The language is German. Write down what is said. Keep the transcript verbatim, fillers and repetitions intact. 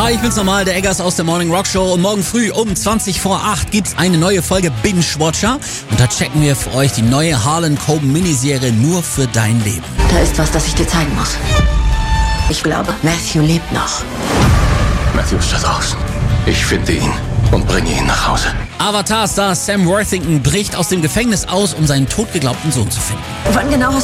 Hi, ich bin's nochmal, der Eggers aus der Morning Rock Show. Und morgen früh um zwanzig vor acht gibt's eine neue Folge Binge Watcher. Und da checken wir für euch die neue Harlan Coben Miniserie Nur für dein Leben. Da ist was, das ich dir zeigen muss. Ich glaube, Matthew lebt noch. Matthew ist da draußen. Ich finde ihn und bringe ihn nach Hause. Avatar-Star Sam Worthington bricht aus dem Gefängnis aus, um seinen totgeglaubten Sohn zu finden. Wann genau hast